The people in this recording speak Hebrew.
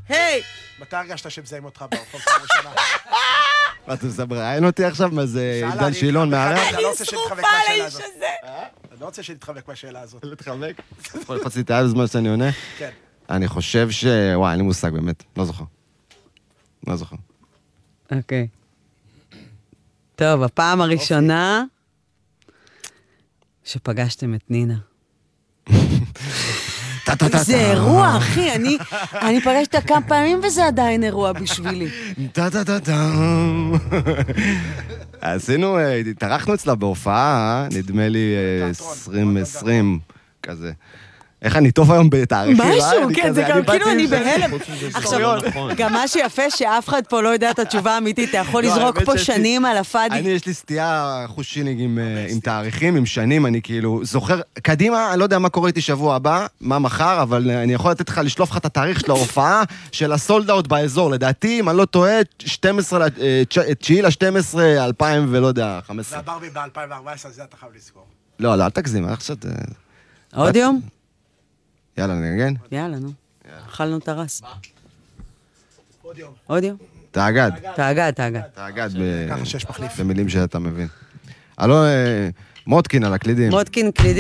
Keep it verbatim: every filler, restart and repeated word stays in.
היי! מתי הרגשת שמזהים אותך בהופעה פעם ראשונה? מה, אתה מסבראיין אותי עכשיו? מה זה עידן שילון מהרב? אני לא רוצה שנתחבק שרופה מהשאלה לאיש הזאת. הזה. אני לא רוצה שנתחבק מהשאלה הזאת. להתחבק? יכול ללחוץ לי את היד בזמן שאני עונה? כן. אני חושב ש... וואי, אין לי מושג באמת. לא זוכר. לא זוכר. אוקיי. טוב, הפעם הראשונה שפגשתם את נינה. זה אירוע, אחי, אני, אני פגשת כמה פעמים וזה עדיין אירוע בשבילי. טה-טה-טה-טה. עשינו, התארחנו אצלה בהופעה, נדמה לי עשרים עשרים כזה. איך אני טוב היום בתאריכים? משהו, כן, זה גם כאילו אני בהלם. עכשיו, גם מה שיפה שאף אחד פה לא יודע את התשובה האמיתית, אתה יכול לזרוק פה שנים על הפאדי. אני, יש לי סטייה חושינג עם תאריכים, עם שנים, אני כאילו זוכר, קדימה, אני לא יודע מה קורה איתי שבוע הבא, מה מחר, אבל אני יכול לתת לך, לשלוף לך את התאריך של ההופעה, של הסולד אאוט באזור, לדעתי, אם אני לא טועה, תשיעי ל-שתים עשרה, אלפיים ולא יודע, חמש עשרה. והברבי ב-אלפיים וארבע עשרה, זה אתה חייב לזכור. לא, לא, אל תגזים, אני חושב... עוד יום? יאללה, נגן? יאללה, נו. אכלנו את הרס. עוד יום. עוד יום? תאגד. תאגד, תאגד. תאגד ככה שיש מחליף. במילים שאתה מבין. הלו, מוטקין על הקלידים. מוטקין קלידים.